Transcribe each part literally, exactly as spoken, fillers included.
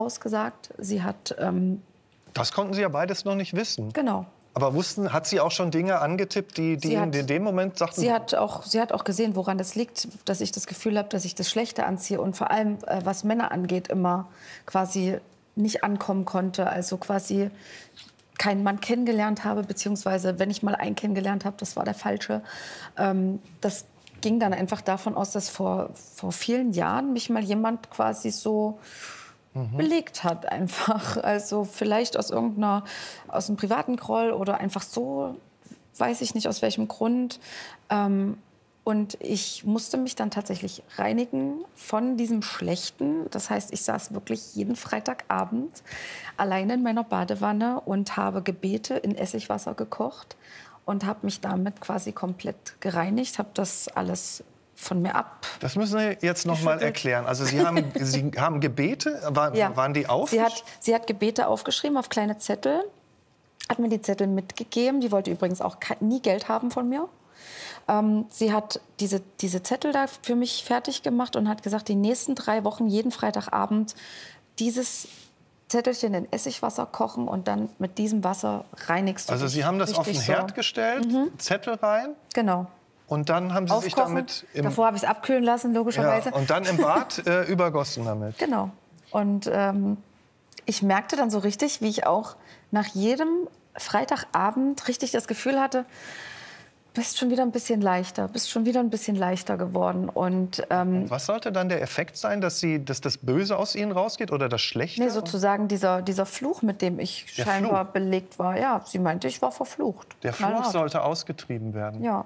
ausgesagt. Sie hat... Ähm, das konnten Sie ja beides noch nicht wissen. Genau. Aber wussten, hat sie auch schon Dinge angetippt, die, die hat, in dem Moment sagten... Sie hat, auch, sie hat auch gesehen, woran das liegt, dass ich das Gefühl habe, dass ich das Schlechte anziehe und vor allem, äh, was Männer angeht, immer quasi nicht ankommen konnte. Also quasi keinen Mann kennengelernt habe, beziehungsweise wenn ich mal einen kennengelernt habe, das war der falsche. Ähm, das ging dann einfach davon aus, dass vor, vor vielen Jahren mich mal jemand quasi so... Mhm. belegt hat einfach. Also vielleicht aus irgendeiner, aus einem privaten Groll oder einfach so, weiß ich nicht aus welchem Grund. Ähm, und ich musste mich dann tatsächlich reinigen von diesem Schlechten. Das heißt, ich saß wirklich jeden Freitagabend alleine in meiner Badewanne und habe Gebete in Essigwasser gekocht und habe mich damit quasi komplett gereinigt, habe das alles von mir ab. Das müssen Sie jetzt noch mal erklären. Also Sie haben, Sie haben Gebete, war, ja. waren die auf? Sie hat, sie hat Gebete aufgeschrieben auf kleine Zettel, hat mir die Zettel mitgegeben. Die wollte übrigens auch nie Geld haben von mir. Ähm, sie hat diese, diese Zettel da für mich fertig gemacht und hat gesagt, die nächsten drei Wochen, jeden Freitagabend, dieses Zettelchen in Essigwasser kochen und dann mit diesem Wasser reinigst du Also Sie haben das auf den Herd so. gestellt, mhm. Zettel rein? Genau. Und dann haben Sie Aufkochen. sich damit... Im Davor habe ich es abkühlen lassen, logischerweise. Ja, und dann im Bad äh, übergossen damit. Genau. Und ähm, ich merkte dann so richtig, wie ich auch nach jedem Freitagabend richtig das Gefühl hatte, bist schon wieder ein bisschen leichter, bist schon wieder ein bisschen leichter geworden. Und, ähm, und was sollte dann der Effekt sein, dass, Sie, dass das Böse aus Ihnen rausgeht oder das Schlechte? Nee, sozusagen dieser, dieser Fluch, mit dem ich der scheinbar Fluch. belegt war. Ja, sie meinte, ich war verflucht. Der Fluch Knallhart. sollte ausgetrieben werden. Ja.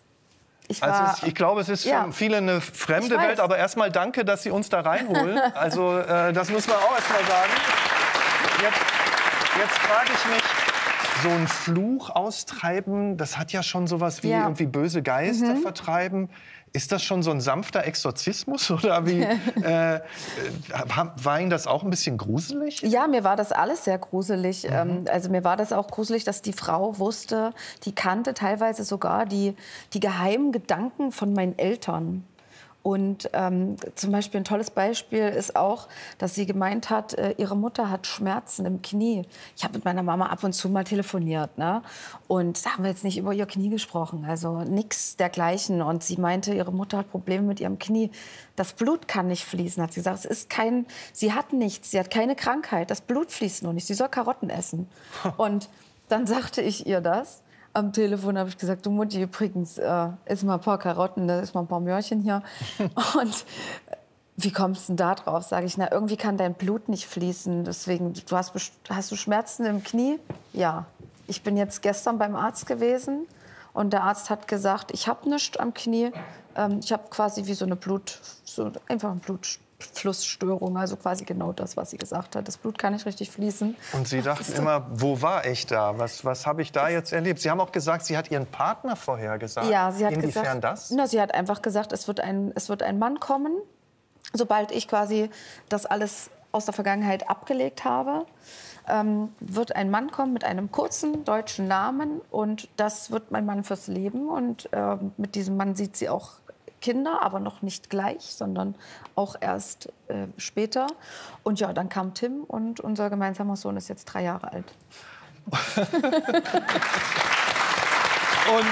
Ich, war, also ich, ich glaube, es ist für ja, viele eine fremde Welt, aber erstmal danke, dass Sie uns da reinholen. Also äh, das muss man auch erstmal sagen. Jetzt, jetzt frage ich mich, so ein Fluch austreiben, das hat ja schon sowas wie ja. irgendwie böse Geister mhm. vertreiben. Ist das schon so ein sanfter Exorzismus oder wie? äh, war Ihnen das auch ein bisschen gruselig? Ja, mir war das alles sehr gruselig. Mhm. Ähm, also mir war das auch gruselig, dass die Frau wusste, die kannte teilweise sogar die, die geheimen Gedanken von meinen Eltern. Und ähm, zum Beispiel ein tolles Beispiel ist auch, dass sie gemeint hat, äh, ihre Mutter hat Schmerzen im Knie. Ich habe mit meiner Mama ab und zu mal telefoniert, ne? Und da haben wir jetzt nicht über ihr Knie gesprochen, also nichts dergleichen. Und sie meinte, ihre Mutter hat Probleme mit ihrem Knie. Das Blut kann nicht fließen, hat sie gesagt. Es ist kein, sie hat nichts, sie hat keine Krankheit. Das Blut fließt nur nicht. Sie soll Karotten essen. Und dann sagte ich ihr das. Am Telefon habe ich gesagt, du Mutti, übrigens, äh, iss mal ein paar Karotten, da ist mal ein paar Möhrchen hier. Und wie kommst du denn da drauf? Sage ich, na, irgendwie kann dein Blut nicht fließen. Deswegen, du hast, hast du Schmerzen im Knie? Ja. Ich bin jetzt gestern beim Arzt gewesen und der Arzt hat gesagt, ich habe nichts am Knie. Ähm, ich habe quasi wie so eine Blut, so einfach ein Blut. Flussstörung, also quasi genau das, was sie gesagt hat. Das Blut kann nicht richtig fließen. Und Sie dachten immer, wo war ich da? Was, was habe ich da jetzt erlebt? Sie haben auch gesagt, sie hat Ihren Partner vorher gesagt. Ja, sie hat Inwiefern gesagt, das? Na, sie hat einfach gesagt, es wird, ein, es wird ein Mann kommen, sobald ich quasi das alles aus der Vergangenheit abgelegt habe. Ähm, wird ein Mann kommen mit einem kurzen deutschen Namen und das wird mein Mann fürs Leben. Und äh, mit diesem Mann sieht sie auch Kinder, aber noch nicht gleich, sondern auch erst äh, später. Und ja, dann kam Tim und unser gemeinsamer Sohn ist jetzt drei Jahre alt. und,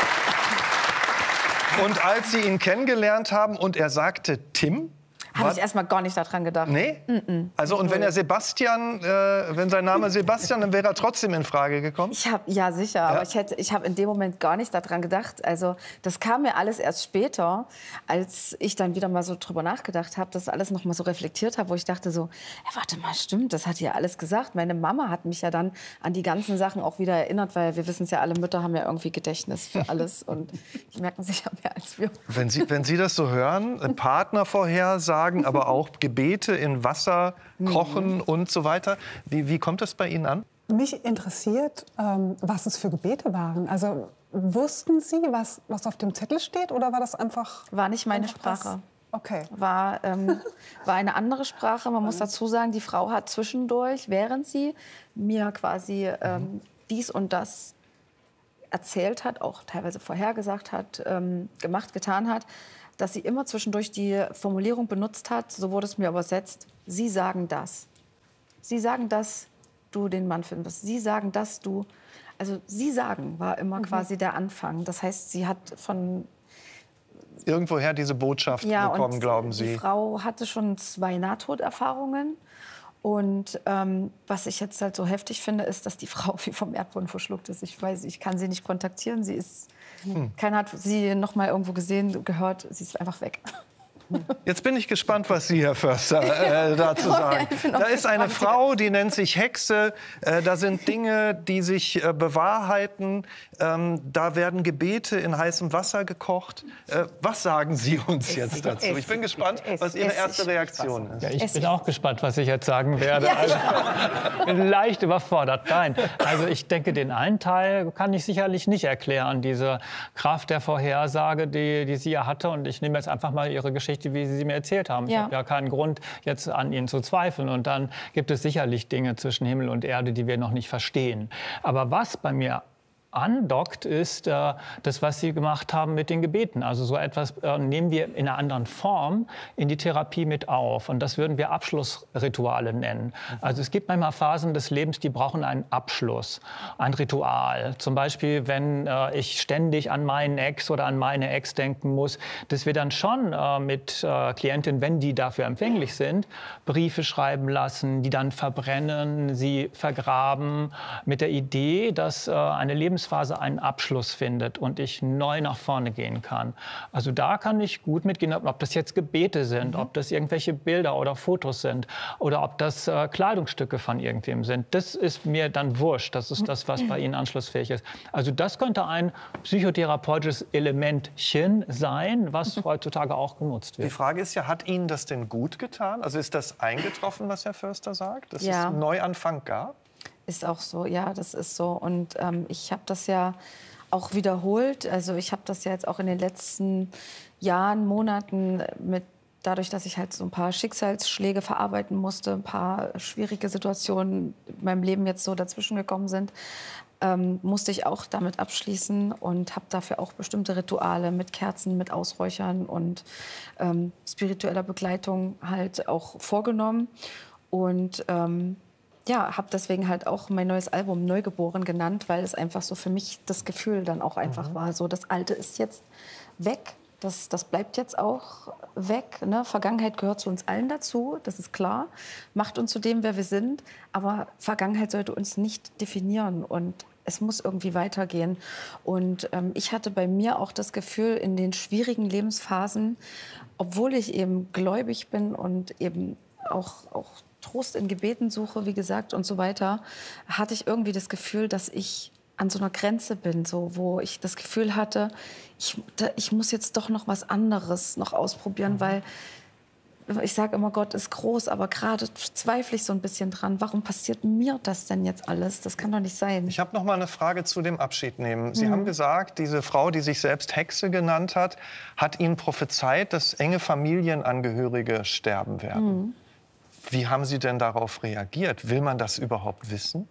und als Sie ihn kennengelernt haben und er sagte Tim, habe ich erst mal gar nicht daran gedacht. Nee? Mm -mm. Also und wenn er Sebastian, äh, wenn sein Name Sebastian, dann wäre er trotzdem in Frage gekommen? Ich hab, ja, sicher. Ja. Aber ich, hätte, ich habe in dem Moment gar nicht daran gedacht. Also das kam mir alles erst später, als ich dann wieder mal so drüber nachgedacht habe, das alles noch mal so reflektiert habe, wo ich dachte so, ja, warte mal, stimmt, das hat ja alles gesagt. Meine Mama hat mich ja dann an die ganzen Sachen auch wieder erinnert, weil wir wissen es ja, alle Mütter haben ja irgendwie Gedächtnis für alles und die merken sich ja mehr als wir. Wenn Sie, wenn Sie das so hören, Partner vorhersagen, aber auch Gebete in Wasser kochen mhm. und so weiter. Wie, wie kommt das bei Ihnen an? Mich interessiert, ähm, was es für Gebete waren. Also wussten Sie, was, was auf dem Zettel steht, oder war das einfach... War nicht meine einfach Sprache. Das? Okay. War, ähm, war eine andere Sprache. Man muss dazu sagen, die Frau hat zwischendurch, während sie mir quasi ähm, dies und das erzählt hat, auch teilweise vorhergesagt hat, ähm, gemacht, getan hat, dass sie immer zwischendurch die Formulierung benutzt hat, so wurde es mir übersetzt, Sie sagen das. Sie sagen, dass du den Mann finden wirst. Sie sagen, dass du... Also Sie sagen war immer mhm. quasi der Anfang. Das heißt, sie hat von... Irgendwoher diese Botschaft ja, bekommen, und glauben Sie? Die Frau hatte schon zwei Nahtoderfahrungen. Und ähm, was ich jetzt halt so heftig finde, ist, dass die Frau wie vom Erdboden verschluckt ist. Ich weiß, ich kann sie nicht kontaktieren. Sie ist, hm. keiner hat sie noch mal irgendwo gesehen, gehört. Sie ist einfach weg. Jetzt bin ich gespannt, was Sie, Herr Förster, äh, dazu sagen. Ja, da ist eine Frau, die nennt sich Hexe. Äh, da sind Dinge, die sich äh, bewahrheiten. Ähm, da werden Gebete in heißem Wasser gekocht. Äh, was sagen Sie uns jetzt dazu? Ich bin gespannt, was Ihre erste Reaktion ist. Ja, ich bin auch gespannt, was ich jetzt sagen werde. Also, ich bin leicht überfordert. Nein, also ich denke, den einen Teil kann ich sicherlich nicht erklären. Diese Kraft der Vorhersage, die, die sie ja hatte. Und ich nehme jetzt einfach mal Ihre Geschichte, wie Sie sie mir erzählt haben. Ja. Ich habe ja keinen Grund, jetzt an Ihnen zu zweifeln. Und dann gibt es sicherlich Dinge zwischen Himmel und Erde, die wir noch nicht verstehen. Aber was bei mir andockt, ist äh, das, was Sie gemacht haben mit den Gebeten. Also so etwas äh, nehmen wir in einer anderen Form in die Therapie mit auf. Und das würden wir Abschlussrituale nennen. Also es gibt manchmal Phasen des Lebens, die brauchen einen Abschluss, ein Ritual. Zum Beispiel, wenn äh, ich ständig an meinen Ex oder an meine Ex denken muss, dass wir dann schon äh, mit äh, Klientinnen, wenn die dafür empfänglich sind, Briefe schreiben lassen, die dann verbrennen, sie vergraben, mit der Idee, dass äh, eine Lebensphase einen Abschluss findet und ich neu nach vorne gehen kann. Also da kann ich gut mitgehen, ob das jetzt Gebete sind, mhm. ob das irgendwelche Bilder oder Fotos sind oder ob das äh, Kleidungsstücke von irgendwem sind. Das ist mir dann wurscht. Das ist das, was bei Ihnen anschlussfähig ist. Also das könnte ein psychotherapeutisches Elementchen sein, was heutzutage auch genutzt wird. Die Frage ist ja, hat Ihnen das denn gut getan? Also ist das eingetroffen, was Herr Förster sagt, dass ja. es einen Neuanfang gab? Ist auch so, ja, das ist so. Und ähm, ich habe das ja auch wiederholt. Also ich habe das ja jetzt auch in den letzten Jahren, Monaten mit, dadurch, dass ich halt so ein paar Schicksalsschläge verarbeiten musste, ein paar schwierige Situationen in meinem Leben jetzt so dazwischen gekommen sind, ähm, musste ich auch damit abschließen und habe dafür auch bestimmte Rituale mit Kerzen, mit Ausräuchern und ähm, spiritueller Begleitung halt auch vorgenommen. Und ähm, ja, habe deswegen halt auch mein neues Album Neugeboren genannt, weil es einfach so für mich das Gefühl dann auch einfach mhm. war. So, das Alte ist jetzt weg, das, das bleibt jetzt auch weg. Ne? Vergangenheit gehört zu uns allen dazu, das ist klar. Macht uns zu dem, wer wir sind. Aber Vergangenheit sollte uns nicht definieren und es muss irgendwie weitergehen. Und ähm, ich hatte bei mir auch das Gefühl, in den schwierigen Lebensphasen, obwohl ich eben gläubig bin und eben auch, auch Trost in Gebeten suche, wie gesagt, und so weiter, hatte ich irgendwie das Gefühl, dass ich an so einer Grenze bin, so, wo ich das Gefühl hatte, ich, da, ich muss jetzt doch noch was anderes noch ausprobieren, mhm. weil ich sage immer, Gott ist groß, aber gerade zweifle ich so ein bisschen dran. Warum passiert mir das denn jetzt alles? Das kann doch nicht sein. Ich habe noch mal eine Frage zu dem Abschiednehmen. Sie mhm. haben gesagt, diese Frau, die sich selbst Hexe genannt hat, hat Ihnen prophezeit, dass enge Familienangehörige sterben werden. Mhm. Wie haben Sie denn darauf reagiert? Will man das überhaupt wissen?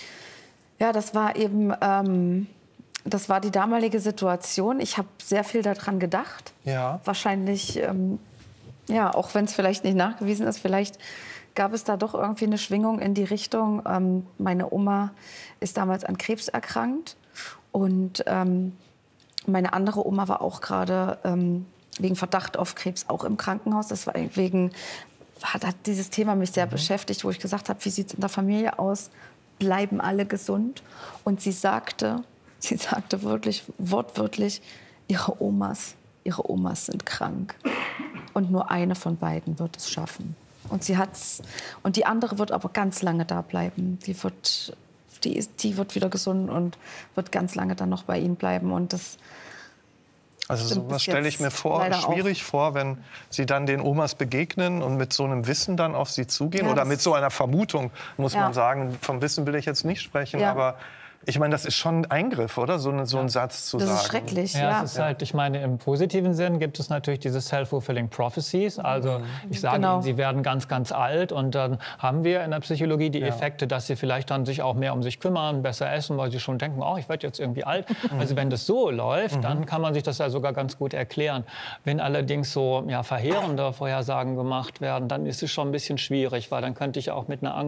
Ja, das war eben, ähm, das war die damalige Situation. Ich habe sehr viel daran gedacht. Ja. Wahrscheinlich, ähm, ja, auch wenn es vielleicht nicht nachgewiesen ist, vielleicht gab es da doch irgendwie eine Schwingung in die Richtung. Ähm, meine Oma ist damals an Krebs erkrankt und ähm, meine andere Oma war auch gerade ähm, wegen Verdacht auf Krebs auch im Krankenhaus. Das war wegen Hat, hat dieses Thema mich sehr mhm. beschäftigt, wo ich gesagt habe, wie sieht es in der Familie aus? Bleiben alle gesund? Und sie sagte, sie sagte wirklich, wortwörtlich, ihre Omas, ihre Omas sind krank. Und nur eine von beiden wird es schaffen. Und sie hat's, und die andere wird aber ganz lange da bleiben. Die wird, die, ist, die wird wieder gesund und wird ganz lange dann noch bei ihnen bleiben. Und das Also sowas stelle ich mir vor, schwierig auch. vor, wenn Sie dann den Omas begegnen und mit so einem Wissen dann auf sie zugehen. Ja, oder mit so einer Vermutung, muss ja. man sagen. Vom Wissen will ich jetzt nicht sprechen, ja. aber ich meine, das ist schon ein Eingriff, oder? So, eine, so einen Satz zu das sagen. Das ist schrecklich, ja. ja. Es ist halt, ich meine, im positiven Sinn gibt es natürlich diese self-fulfilling prophecies. Also mhm. ich sage genau. Ihnen, Sie werden ganz, ganz alt. Und dann haben wir in der Psychologie die ja. Effekte, dass Sie vielleicht dann sich auch mehr um sich kümmern, besser essen, weil Sie schon denken, oh, ich werde jetzt irgendwie alt. Mhm. Also wenn das so läuft, mhm. dann kann man sich das ja sogar ganz gut erklären. Wenn allerdings so ja, verheerende Vorhersagen gemacht werden, dann ist es schon ein bisschen schwierig, weil dann könnte ich auch mit einer Angst